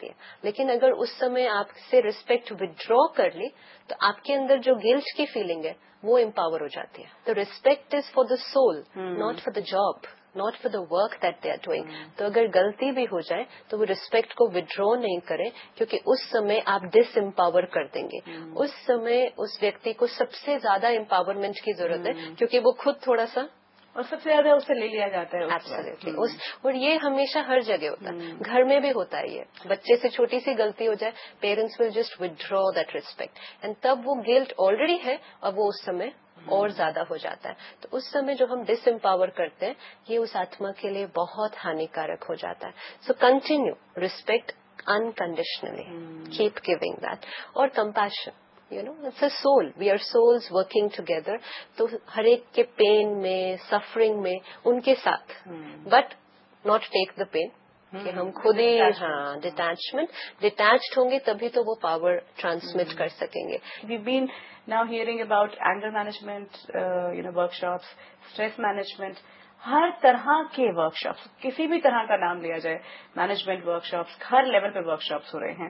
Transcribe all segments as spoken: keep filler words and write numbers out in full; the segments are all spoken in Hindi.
जाती है। लेकिन अगर उस समय आपसे रिस्पेक्ट विड्रॉ कर ली तो आपके अंदर जो गिल्ट की फीलिंग है वो एम्पावर हो जाती है। तो respect is for the soul, not for the job, not for the work that they are doing. तो अगर गलती भी हो जाए तो वो रिस्पेक्ट को विड्रॉ नहीं करें, क्योंकि उस समय आप डिस एम्पावर कर देंगे। hmm. उस समय उस व्यक्ति को सबसे ज्यादा एम्पावरमेंट की जरूरत hmm. है, क्योंकि वो खुद थोड़ा सा और सबसे ज्यादा उससे ले लिया जाता है। एब्सोल्युटली। उस और ये हमेशा हर जगह होता है, hmm. घर में भी होता है। ये बच्चे से छोटी सी गलती हो जाए, parents will just withdraw that respect, and तब वो गिल्ट ऑलरेडी है और वो उस समय और ज्यादा हो जाता है। तो उस समय जो हम डिस एम्पावर करते हैं ये उस आत्मा के लिए बहुत हानिकारक हो जाता है। So continue respect unconditionally, keep giving that, और compassion, you know it's a soul, we are souls working together. तो हर एक के पेन में, सफरिंग में उनके साथ, but not take the pen कि हम खुद ही, हाँ, डिटैचमेंट, डिटैच्ड होंगे तभी तो वो पावर ट्रांसमिट कर सकेंगे। We been now hearing about anger management, uh, you know, workshops, stress management, हर तरह के वर्कशॉप्स, किसी भी तरह का नाम लिया जाए, मैनेजमेंट वर्कशॉप्स, हर लेवल पे वर्कशॉप्स हो रहे हैं।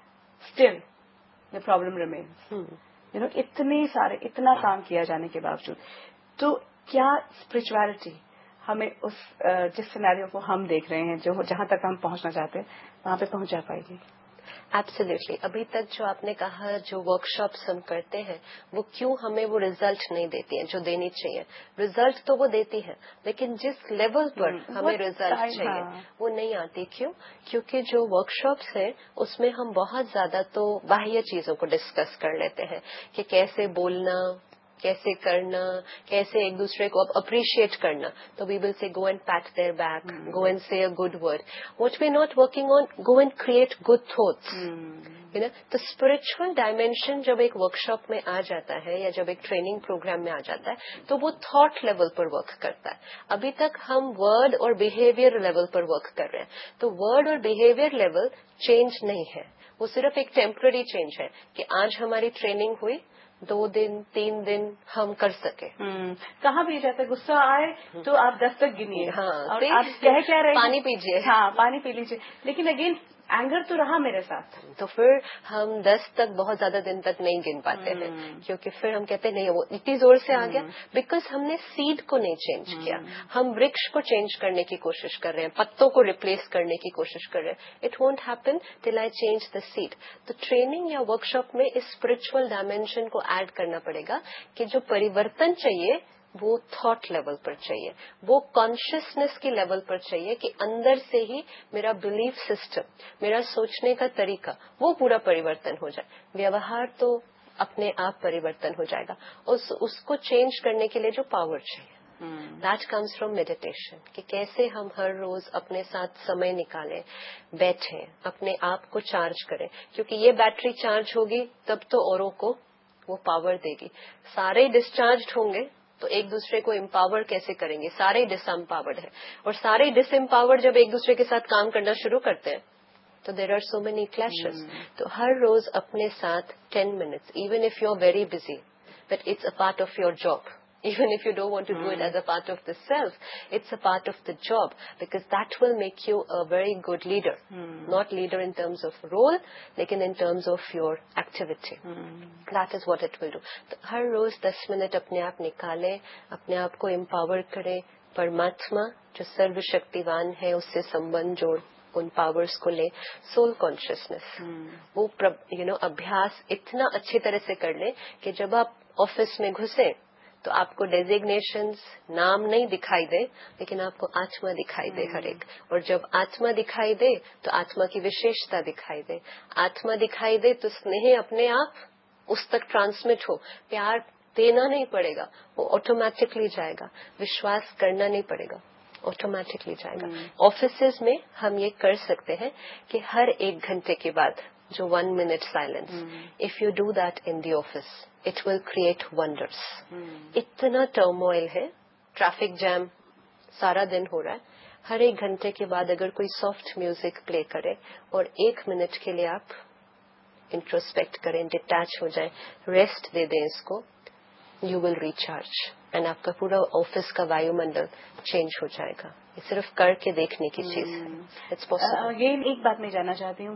Still the problem remains, you know, इतने सारे, इतना काम किया जाने के बावजूद, तो क्या स्पिरिचुअलिटी हमें उस जिस सिनेरियो को हम देख रहे हैं, जो जहां तक हम पहुंचना चाहते हैं, वहां पे पहुंच जा पाएगी? एब्सोल्युटली। अभी तक जो आपने कहा, जो वर्कशॉप्स हम करते हैं वो क्यों हमें वो रिजल्ट नहीं देती है जो देनी चाहिए। रिजल्ट तो वो देती है, लेकिन जिस लेवल पर हमें रिजल्ट चाहिए हाँ। वो नहीं आती। क्यों? क्योंकि जो वर्कशॉप्स है उसमें हम बहुत ज्यादा तो बाह्य चीजों को डिस्कस कर लेते हैं कि कैसे बोलना, कैसे करना, कैसे एक दूसरे को अप्रिशिएट करना। तो we will say go and PAT there back, go and से a good word. What we not working on, go and create good thoughts, you know. तो स्पिरिचुअल डायमेंशन जब एक वर्कशॉप में आ जाता है या जब एक ट्रेनिंग प्रोग्राम में आ जाता है तो वो थॉट लेवल पर वर्क करता है। अभी तक हम वर्ड और बिहेवियर लेवल पर वर्क कर रहे हैं। तो वर्ड और बिहेवियर लेवल चेंज नहीं है, वो सिर्फ एक टेम्पररी चेंज है कि आज हमारी ट्रेनिंग हुई, दो दिन तीन दिन हम कर सके। कहाँ भी जाता है, गुस्सा आए तो आप दस तक गिनिए, हाँ, और आप कह क्या रहे, पानी पीजिए, हाँ पानी पी लीजिए, लेकिन अगेन एंगर तो रहा मेरे साथ, तो फिर हम दस तक बहुत ज्यादा दिन तक नहीं गिन पाते हैं, क्योंकि फिर हम कहते हैं नहीं वो इतनी जोर से आ गया, बिकॉज हमने सीड को नहीं चेंज किया। हम वृक्ष को चेंज करने की कोशिश कर रहे हैं, पत्तों को रिप्लेस करने की कोशिश कर रहे हैं। It won't happen till I change the seed. तो ट्रेनिंग या वर्कशॉप में इस स्पिरिचुअल डायमेंशन को ऐड करना पड़ेगा कि जो परिवर्तन चाहिए वो थॉट लेवल पर चाहिए, वो कॉन्शियसनेस की लेवल पर चाहिए कि अंदर से ही मेरा बिलीफ सिस्टम, मेरा सोचने का तरीका, वो पूरा परिवर्तन हो जाए। व्यवहार तो अपने आप परिवर्तन हो जाएगा। उस उसको चेंज करने के लिए जो पावर चाहिए, दैट कम्स फ्रॉम मेडिटेशन। कि कैसे हम हर रोज अपने साथ समय निकालें, बैठें, अपने आप को चार्ज करें, क्योंकि ये बैटरी चार्ज होगी तब तो औरों को वो पावर देगी। सारे डिस्चार्ज होंगे तो एक दूसरे को एम्पावर कैसे करेंगे? सारे डिसएम्पावर्ड है, और सारे डिसएम्पावर्ड जब एक दूसरे के साथ काम करना शुरू करते हैं तो there are so many clashes. तो हर रोज अपने साथ ten minutes, even if you are very busy, but it's a part of your job. Even if you don't want to do it as a part of the self, it's a part of the job, because that will make you a very good leader. Hmm. Not leader in terms of role, लेकिन in terms of your activity. Hmm. That is what it will do. तो हर रोज दस मिनट अपने आप निकालें, अपने आप को empower करें, परमात्मा जो सर्वशक्तिवान है उससे संबंध जोड़, उन पावर्स को ले, सोल कॉन्शियसनेस, वो यू नो अभ्यास इतना अच्छी तरह से कर ले कि जब आप ऑफिस में घुसे तो आपको डेजिग्नेशंस, नाम नहीं दिखाई दे, लेकिन आपको आत्मा दिखाई दे हर एक। और जब आत्मा दिखाई दे तो आत्मा की विशेषता दिखाई दे, आत्मा दिखाई दे तो स्नेह अपने आप उस तक ट्रांसमिट हो, प्यार देना नहीं पड़ेगा, वो ऑटोमेटिकली जाएगा, विश्वास करना नहीं पड़ेगा, ऑटोमेटिकली जाएगा। ऑफिसेज में हम ये कर सकते हैं कि हर एक घंटे के बाद जो one minute silence, if you do that in the office, it will create wonders. इतना टर्मोइल है, ट्रैफिक जैम सारा दिन हो रहा है, हर एक घंटे के बाद अगर कोई सॉफ्ट म्यूजिक प्ले करे और एक मिनट के लिए आप इंट्रोस्पेक्ट करें, डिटैच हो जाएं, रेस्ट दे दें इसको, यू विल रिचार्ज, एंड आपका पूरा ऑफिस का वायुमंडल चेंज हो जाएगा। ये सिर्फ करके देखने की चीज है, इट्स पॉसिबल। अगेन एक बात मैं जानना चाहती हूँ